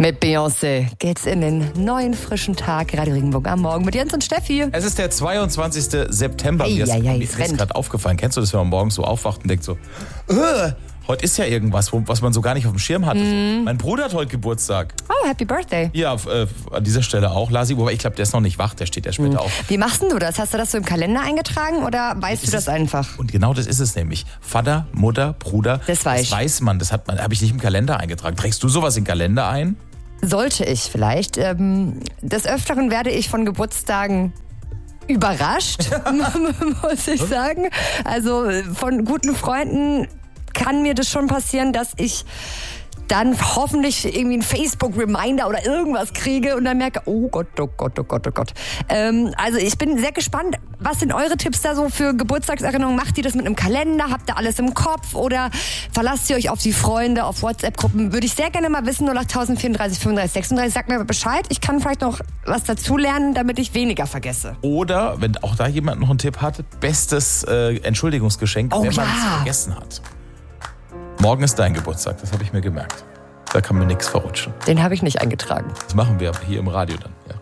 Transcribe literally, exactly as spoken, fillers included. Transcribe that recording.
Mit Beyoncé geht's in den neuen frischen Tag. Radio Regenbogen am Morgen mit Jens und Steffi. Es ist der zweiundzwanzigste September. Hey, mir ist, ja, ja, mir ist gerade aufgefallen. Kennst du das, wenn man morgens so aufwacht und denkt so, äh, heute ist ja irgendwas, wo, was man so gar nicht auf dem Schirm hatte. Mm. So. Mein Bruder hat heute Geburtstag. Oh, Happy Birthday. Ja, äh, an dieser Stelle auch, Lasi. Wobei ich glaube, der ist noch nicht wach, der steht ja später mm. auf. Wie machst denn du das? Hast du das so im Kalender eingetragen oder weißt du das einfach? Und genau das ist es nämlich. Vater, Mutter, Bruder. Das weiß, das weiß man. Das hat man, habe ich nicht im Kalender eingetragen. Trägst du sowas in den Kalender ein? Sollte ich vielleicht. Des Öfteren werde ich von Geburtstagen überrascht, muss ich sagen. Also von guten Freunden kann mir das schon passieren, dass ich dann hoffentlich irgendwie einen Facebook-Reminder oder irgendwas kriege und dann merke, oh Gott, oh Gott, oh Gott, oh Gott. Ähm, also ich bin sehr gespannt, was sind eure Tipps da so für Geburtstagserinnerungen? Macht ihr das mit einem Kalender? Habt ihr alles im Kopf? Oder verlasst ihr euch auf die Freunde, auf WhatsApp-Gruppen? Würde ich sehr gerne mal wissen, null acht vierunddreißig, fünfunddreißig, sechsunddreißig. Sagt mir Bescheid. Ich kann vielleicht noch was dazulernen, damit ich weniger vergesse. Oder, wenn auch da jemand noch einen Tipp hat, bestes äh, Entschuldigungsgeschenk, oh, wenn man ja. es vergessen hat. Morgen ist dein Geburtstag, das habe ich mir gemerkt. Da kann mir nichts verrutschen. Den habe ich nicht eingetragen. Das machen wir aber hier im Radio dann, ja.